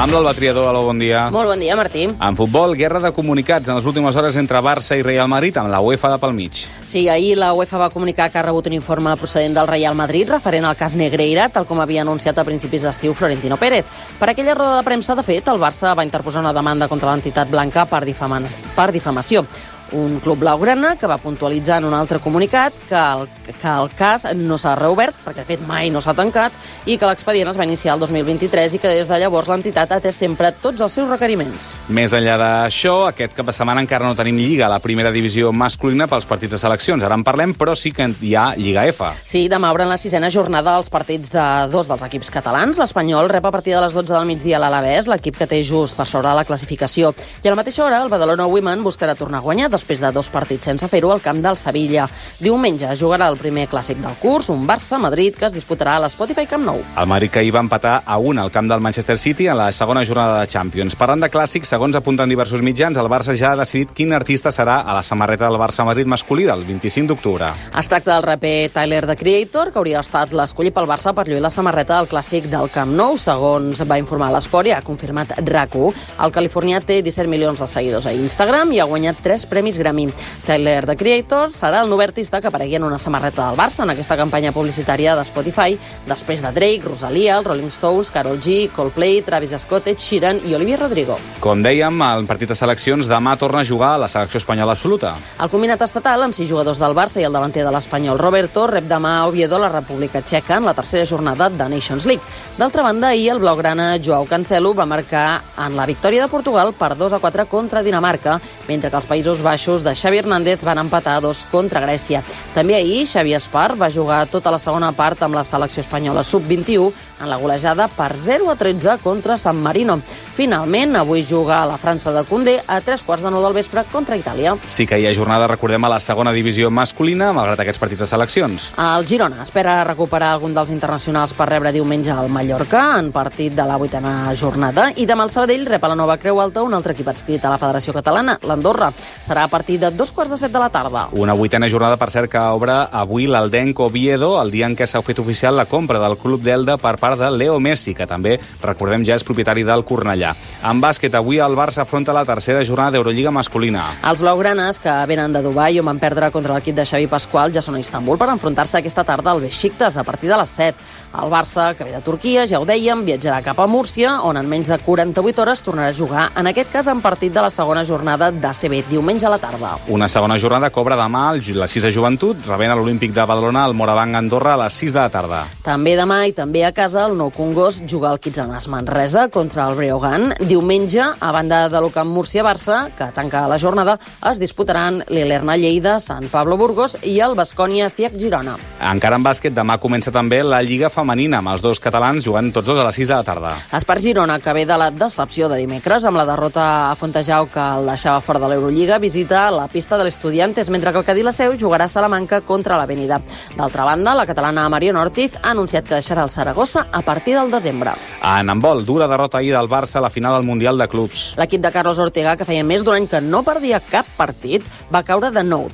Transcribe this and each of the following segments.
Amb l'Alba Triador, aló, bon dia. Molt bon dia, Martí. En futbol, guerra de comunicats en les últimes hores entre Barça i Real Madrid, amb la UEFA de pel mig. Sí, ahir la UEFA va comunicar que ha rebut un informe procedent del Real Madrid referent al cas Negreira, tal com havia anunciat a principis d'estiu Florentino Pérez. Per aquella roda de premsa, de fet, el Barça va interposar una demanda contra l'entitat blanca per difamació. Un club blaugrana que va puntualitzar en un altre comunicat que el cas no s'ha reobert, perquè de fet mai no s'ha tancat, i que l'expedient es va iniciar el 2023 i que des de llavors l'entitat ha atès sempre tots els seus requeriments. Més enllà d'això, aquest cap de setmana encara no tenim lliga a la primera divisió masculina pels partits de seleccions. Ara en parlem, però sí que hi ha Lliga F. Sí, demà obren la sisena jornada els partits de dos dels equips catalans. L'Espanyol rep a partir de les 12 del migdia l'Alavés, l'equip que té just per sobre la classificació. I a la mateixa hora, el Badalona Women buscarà tornar a guanyar després de 2 partits sense fer-ho al camp del Sevilla. Diumenge jugarà el primer clàssic del curs, un Barça-Madrid, que es disputarà a l'Spotify Camp Nou. El Madrid que ahir va empatar a 1 al camp del Manchester City en la segona jornada de Champions. Parlant de clàssics, segons apunten diversos mitjans, el Barça ja ha decidit quin artista serà a la samarreta del Barça-Madrid masculí del 25 d'octubre. Es tracta del raper Tyler, The Creator, que hauria estat l'escollit pel Barça per lluir la samarreta del clàssic del Camp Nou, segons va informar l'Esport i ha confirmat RAC1. El californià té 17 milions de seguidors a Instagram i ha guanyat 3 premis Grammy. Tyler, The Creator, serà el nou artista que aparegui en una samarreta del Barça en aquesta campanya publicitària de Spotify, després de Drake, Rosalia, els Rolling Stones, Karol G, Coldplay, Travis Scott, Ed Sheeran i Olivia Rodrigo. Com dèiem, el partit de seleccions demà torna a jugar a la selecció espanyola absoluta. El combinat estatal, amb 6 jugadors del Barça i el davanter de l'Espanyol Roberto, rep demà a Oviedo la República Txeca en la tercera jornada de Nations League. D'altra banda, ahir el blaugrana Joao Cancelo va marcar en la victòria de Portugal per 2-4 contra Dinamarca, mentre que els Països Baixos de Xavi Hernández van empatar 2 contra Grècia. També ahir Xavi Espar va jugar tota la segona part amb la selecció espanyola sub-21 en la golejada per 0-13 contra San Marino. Finalment, avui juga a la França de Koundé a 3:15 del vespre contra Itàlia. Sí que hi ha jornada, recordem, a la segona divisió masculina, malgrat aquests partits de seleccions. El Girona espera recuperar algun dels internacionals per rebre diumenge al Mallorca en partit de la 8a jornada, i demà el Sabadell rep a la Nova Creu Alta un altre equip adscrit a la Federació Catalana, l'Andorra. Serà a partir de 2:15 de la tarda. Una 8a jornada, per cert, que obre avui l'Aldenc Oviedo, el dia en què s'ha fet oficial la compra del club d'Elda per part de Leo Messi, que també, recordem, ja és propietari del Cornellà. En bàsquet, avui el Barça afronta la tercera jornada d'Eurolliga masculina. Els blaugranes, que venen de Dubai on van perdre contra l'equip de Xavi Pasqual, ja són a Istanbul per enfrontar-se aquesta tarda al Besiktas a partir de les 7. El Barça, que ve de Turquia, ja ho dèiem, viatjarà cap a Múrcia, on en menys de 48 hores tornarà a jugar, en aquest cas en partit de la segona jornada d'ACB, diumenge a la tarda. Una segona jornada que obre demà la 6 de Joventut, rebent a l'Olímpic de Badalona el Morabanc Andorra a les 6 de la tarda. També demà i també a casa el Nou Congost juga al Kitsanas Manresa contra el Breogán. Diumenge, a banda de l'Ucamp Múrcia-Barça, que tanca la jornada, es disputaran l'Ilerna Lleida, Sant Pablo Burgos i el Baskonia Fiac Girona. Encara en bàsquet, demà comença també la Lliga femenina, amb els dos catalans jugant tots dos a les 6 de la tarda. Espart Girona, que ve de la decepció de dimecres amb la derrota a Fontejau que el deixava fora de l'Eurolliga, visita la pista de l'Estudiantes, mentre que el Cadí la Seu jugarà a Salamanca contra l'Avenida. D'altra banda, la catalana Mariona Ortiz ha anunciat que deixarà el Saragossa a partir del desembre. En handbol, dura derrota ahir del Barça a la final del Mundial de Clubs. L'equip de Carlos Ortega, que feia més d'un any que no perdia cap partit, va caure de nou,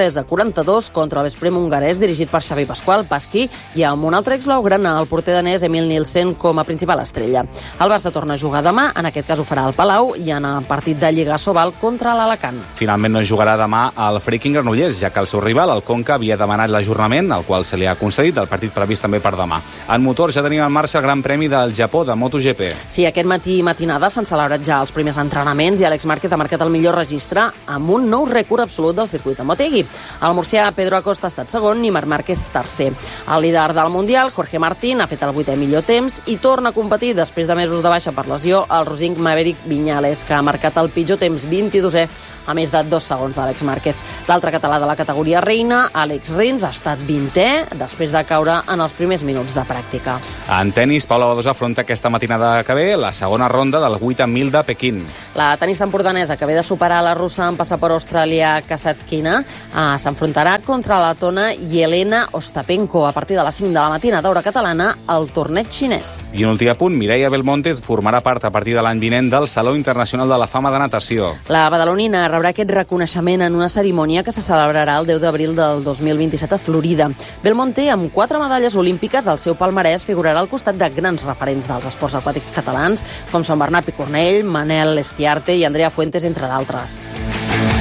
33-42 contra l'Veszprém hongarès dirigit per Xavi Pasqual Pasquí i amb un altre ex-blaugrana, el porter danès Emil Nielsen, com a principal estrella. El Barça torna a jugar demà, en aquest cas ho farà al Palau, i en el partit de Lliga Sobal contra l'Alacant. Finalment no jugarà demà el Freaking Granollers, ja que el seu rival, el Conca, havia demanat l'ajornament, el qual se li ha concedit, el partit previst també per demà. En motor ja tenim en marxa el Gran Premi del Japó de MotoGP. Sí, aquest matí i matinada s'han celebrat ja els primers entrenaments i Àlex Márquez ha marcat el millor registre amb un nou rècord absolut del circuit de Motegi. El murcià Pedro Acosta ha estat segon i Marc Márquez tercer. El líder del Mundial, Jorge Martín, ha fet el 8è millor temps i torna a competir després de mesos de baixa per lesió el rosinc Maverick Viñales, que ha marcat el pitjor temps, 22è, a més de 2 segons d'Àlex Márquez. L'altre català de la categoria reina, Àlex Rins, ha estat 20è després de caure en els primers minuts de pràctica. En tennis, Paula Badosa afronta aquesta matinada que ve la segona ronda del 8.000 de Pequín. La tenista empordanesa, que ve de superar la russa en passaport australià Kasatkina, s'enfrontarà contra la letona Yelena Ostapenko a partir de les 5 de la matina d'hora catalana al torneig xinès. I un últim apunt, Mireia Belmonte formarà part a partir de l'any vinent del Saló Internacional de la Fama de Natació. La badalonina rebrà aquest reconeixement en una cerimònia que se celebrarà el 10 d'abril del 2027 a Florida. Belmonte, amb 4 medalles olímpiques, al seu palmarès figurarà al costat de grans referents dels esports aquàtics catalans, com són Bernat Picornell, Manel Estiarte i Andrea Fuentes, entre d'altres.